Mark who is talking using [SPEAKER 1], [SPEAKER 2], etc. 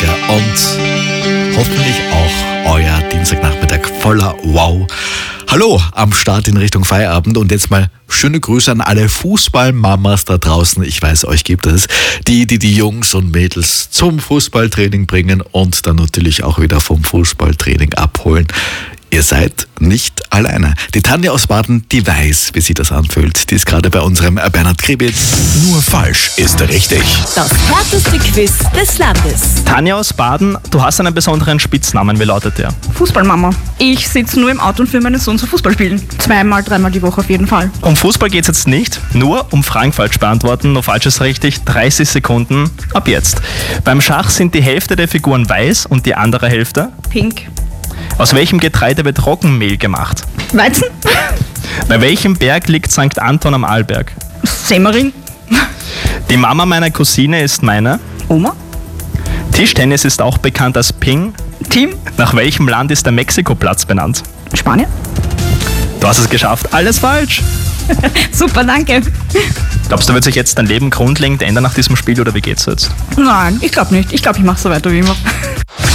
[SPEAKER 1] Klassiker und hoffentlich auch euer Dienstagnachmittag voller Wow. Hallo, am Start in Richtung Feierabend und jetzt mal schöne Grüße an alle Fußballmamas da draußen. Ich weiß, euch gibt es, die Jungs und Mädels zum Fußballtraining bringen und dann natürlich auch wieder vom Fußballtraining abholen. Ihr seid nicht alleine. Die Tanja aus Baden, die weiß, wie sich das anfühlt. Die ist gerade bei unserem Bernhard Krebitz.
[SPEAKER 2] Nur falsch ist richtig.
[SPEAKER 3] Das härteste Quiz des Landes.
[SPEAKER 4] Tanja aus Baden, du hast einen besonderen Spitznamen. Wie lautet der?
[SPEAKER 5] Fußballmama. Ich sitze nur im Auto und führe meinen Sohn zum Fußball spielen. 2-mal, 3-mal die Woche auf jeden Fall.
[SPEAKER 4] Um Fußball geht es jetzt nicht, nur um Fragen falsch beantworten. Nur falsch ist richtig. 30 Sekunden ab jetzt. Beim Schach sind die Hälfte der Figuren weiß und die andere Hälfte?
[SPEAKER 5] Pink.
[SPEAKER 4] Aus welchem Getreide wird Roggenmehl gemacht?
[SPEAKER 5] Weizen.
[SPEAKER 4] Bei welchem Berg liegt St. Anton am Arlberg?
[SPEAKER 5] Semmering.
[SPEAKER 4] Die Mama meiner Cousine ist meine?
[SPEAKER 5] Oma.
[SPEAKER 4] Tischtennis ist auch bekannt als Ping.
[SPEAKER 5] Team.
[SPEAKER 4] Nach welchem Land ist der Mexiko-Platz benannt?
[SPEAKER 5] Spanien.
[SPEAKER 4] Du hast es geschafft. Alles falsch.
[SPEAKER 5] Super, danke.
[SPEAKER 4] Glaubst du, wird sich jetzt dein Leben grundlegend ändern nach diesem Spiel oder wie geht's jetzt?
[SPEAKER 5] Nein, ich glaube nicht. Ich glaube, ich mache so weiter wie immer.